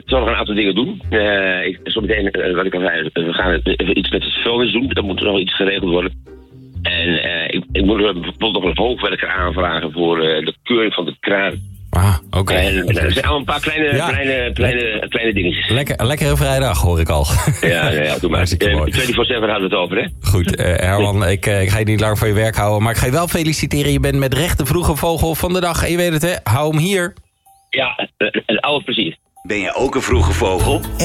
zal nog een aantal dingen doen. Zometeen, wat ik al zei, we gaan iets met het vuilnis doen. Dan moet er nog iets geregeld worden. En ik moet bijvoorbeeld nog een hoofdwerker aanvragen voor de keuring van de kraan. Ah, oké. Er zijn allemaal een paar kleine dingetjes. Lekkere vrijdag, hoor ik al. Ja, doe maar. 24/7 hadden we het over, hè? Goed, Herman, ik ga je niet lang van je werk houden. Maar ik ga je wel feliciteren. Je bent met recht de vroege vogel van de dag. En je weet het, hè? Hou hem hier. Ja, alle plezier. Ben je ook een vroege vogel?